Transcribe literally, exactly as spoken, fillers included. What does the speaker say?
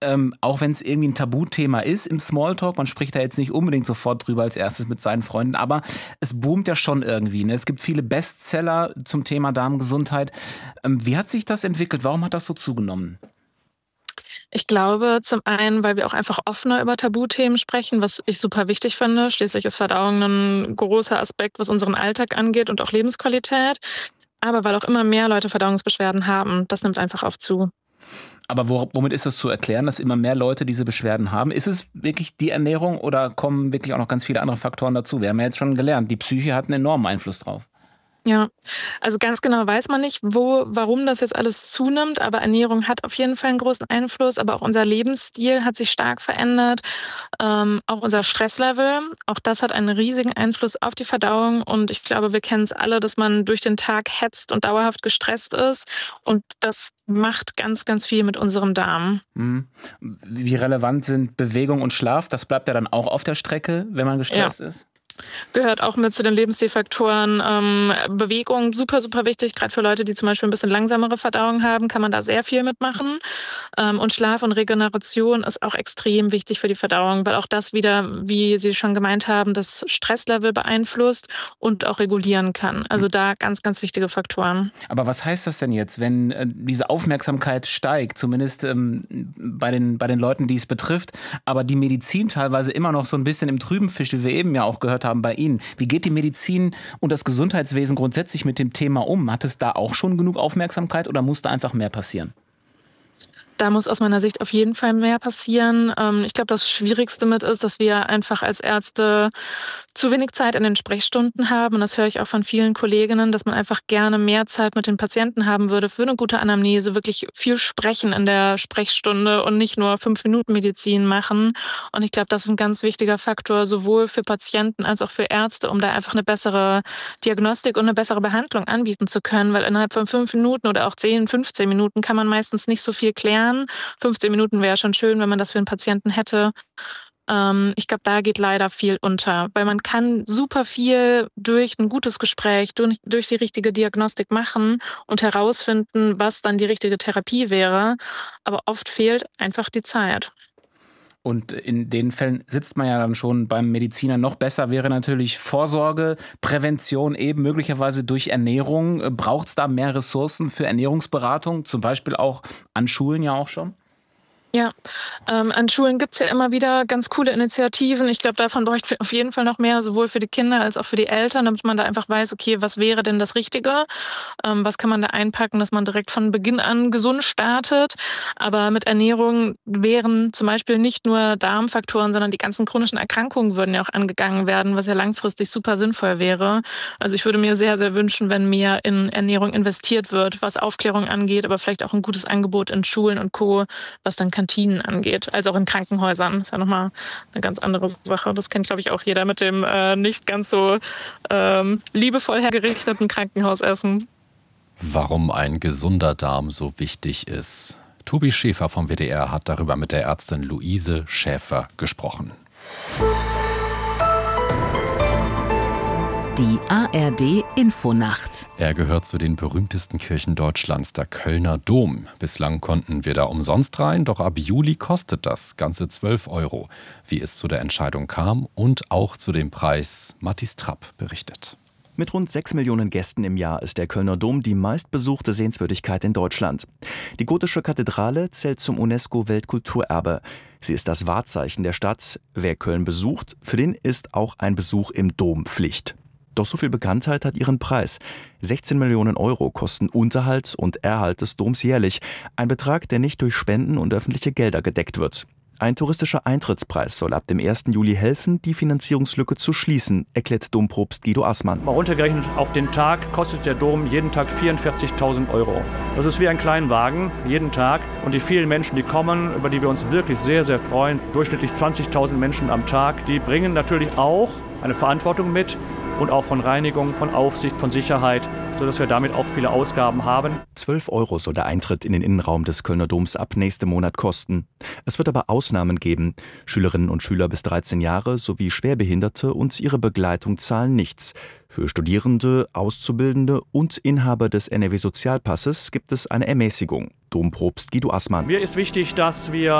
ähm, auch wenn es irgendwie ein Tabuthema ist im Smalltalk, man spricht da jetzt nicht unbedingt sofort drüber als erstes mit seinen Freunden, aber es boomt ja schon irgendwie. Ne? Es gibt viele Bestseller zum Thema Darmgesundheit. Ähm, wie hat sich das entwickelt? Warum hat das so zugenommen? Ich glaube, zum einen, weil wir auch einfach offener über Tabuthemen sprechen, was ich super wichtig finde. Schließlich ist Verdauung ein großer Aspekt, was unseren Alltag angeht und auch Lebensqualität. Aber weil auch immer mehr Leute Verdauungsbeschwerden haben, das nimmt einfach oft zu. Aber wo, womit ist das zu erklären, dass immer mehr Leute diese Beschwerden haben? Ist es wirklich die Ernährung oder kommen wirklich auch noch ganz viele andere Faktoren dazu? Wir haben ja jetzt schon gelernt, die Psyche hat einen enormen Einfluss drauf. Ja, also ganz genau weiß man nicht, wo warum das jetzt alles zunimmt, aber Ernährung hat auf jeden Fall einen großen Einfluss, aber auch unser Lebensstil hat sich stark verändert, ähm, auch unser Stresslevel, auch das hat einen riesigen Einfluss auf die Verdauung und ich glaube, wir kennen es alle, dass man durch den Tag hetzt und dauerhaft gestresst ist und das macht ganz, ganz viel mit unserem Darm. Mhm. Wie relevant sind Bewegung und Schlaf? Das bleibt ja dann auch auf der Strecke, wenn man Ja. gestresst ist? Gehört auch mit zu den Lebensstilfaktoren. Ähm, Bewegung, super, super wichtig. Gerade für Leute, die zum Beispiel ein bisschen langsamere Verdauung haben, kann man da sehr viel mitmachen. Ähm, und Schlaf und Regeneration ist auch extrem wichtig für die Verdauung, weil auch das wieder, wie Sie schon gemeint haben, das Stresslevel beeinflusst und auch regulieren kann. Also da ganz, ganz wichtige Faktoren. Aber was heißt das denn jetzt, wenn äh, diese Aufmerksamkeit steigt, zumindest ähm, bei den, bei den Leuten, die es betrifft, aber die Medizin teilweise immer noch so ein bisschen im Trüben fischt, wie wir eben ja auch gehört haben bei Ihnen. Wie geht die Medizin und das Gesundheitswesen grundsätzlich mit dem Thema um? Hat es da auch schon genug Aufmerksamkeit oder muss da einfach mehr passieren? Da muss aus meiner Sicht auf jeden Fall mehr passieren. Ähm, ich glaube, das Schwierigste mit ist, dass wir einfach als Ärzte zu wenig Zeit in den Sprechstunden haben. Und das höre ich auch von vielen Kolleginnen, dass man einfach gerne mehr Zeit mit den Patienten haben würde für eine gute Anamnese, wirklich viel sprechen in der Sprechstunde und nicht nur fünf Minuten Medizin machen. Und ich glaube, das ist ein ganz wichtiger Faktor, sowohl für Patienten als auch für Ärzte, um da einfach eine bessere Diagnostik und eine bessere Behandlung anbieten zu können, weil innerhalb von fünf Minuten oder auch zehn, fünfzehn Minuten kann man meistens nicht so viel klären. fünfzehn Minuten wäre schon schön, wenn man das für einen Patienten hätte. Ähm, ich glaube, da geht leider viel unter, weil man kann super viel durch ein gutes Gespräch, durch, durch die richtige Diagnostik machen und herausfinden, was dann die richtige Therapie wäre. Aber oft fehlt einfach die Zeit. Und in den Fällen sitzt man ja dann schon beim Mediziner. Noch besser wäre natürlich Vorsorge, Prävention eben möglicherweise durch Ernährung. Braucht es da mehr Ressourcen für Ernährungsberatung, zum Beispiel auch an Schulen ja auch schon? Ja, ähm, an Schulen gibt's ja immer wieder ganz coole Initiativen. Ich glaube, davon bräuchten wir auf jeden Fall noch mehr, sowohl für die Kinder als auch für die Eltern, damit man da einfach weiß, okay, was wäre denn das Richtige? Ähm, was kann man da einpacken, dass man direkt von Beginn an gesund startet? Aber mit Ernährung wären zum Beispiel nicht nur Darmfaktoren, sondern die ganzen chronischen Erkrankungen würden ja auch angegangen werden, was ja langfristig super sinnvoll wäre. Also ich würde mir sehr, sehr wünschen, wenn mehr in Ernährung investiert wird, was Aufklärung angeht, aber vielleicht auch ein gutes Angebot in Schulen und Co., was dann Kantinen angeht, also auch in Krankenhäusern. Das ist ja nochmal eine ganz andere Sache. Das kennt, glaube ich, auch jeder mit dem äh, nicht ganz so ähm, liebevoll hergerichteten Krankenhausessen. Warum ein gesunder Darm so wichtig ist. Tobi Schäfer vom W D R hat darüber mit der Ärztin Luise Schäfer gesprochen. Die A R D-Infonacht. Er gehört zu den berühmtesten Kirchen Deutschlands, der Kölner Dom. Bislang konnten wir da umsonst rein, doch ab Juli kostet das ganze zwölf Euro. Wie es zu der Entscheidung kam und auch zu dem Preis, Mathis Trapp berichtet. Mit rund sechs Millionen Gästen im Jahr ist der Kölner Dom die meistbesuchte Sehenswürdigkeit in Deutschland. Die gotische Kathedrale zählt zum UNESCO-Weltkulturerbe. Sie ist das Wahrzeichen der Stadt. Wer Köln besucht, für den ist auch ein Besuch im Dom Pflicht. Doch so viel Bekanntheit hat ihren Preis. sechzehn Millionen Euro kosten Unterhalt und Erhalt des Doms jährlich. Ein Betrag, der nicht durch Spenden und öffentliche Gelder gedeckt wird. Ein touristischer Eintrittspreis soll ab dem ersten Juli helfen, die Finanzierungslücke zu schließen, erklärt Dompropst Guido Assmann. Mal runtergerechnet auf den Tag kostet der Dom jeden Tag vierundvierzigtausend Euro. Das ist wie ein Kleinwagen, jeden Tag. Und die vielen Menschen, die kommen, über die wir uns wirklich sehr, sehr freuen, durchschnittlich zwanzigtausend Menschen am Tag, die bringen natürlich auch eine Verantwortung mit und auch von Reinigung, von Aufsicht, von Sicherheit, sodass wir damit auch viele Ausgaben haben. zwölf Euro soll der Eintritt in den Innenraum des Kölner Doms ab nächstem Monat kosten. Es wird aber Ausnahmen geben. Schülerinnen und Schüler bis dreizehn Jahre sowie Schwerbehinderte und ihre Begleitung zahlen nichts. Für Studierende, Auszubildende und Inhaber des N R W-Sozialpasses gibt es eine Ermäßigung. Dompropst Guido Assmann. Mir ist wichtig, dass wir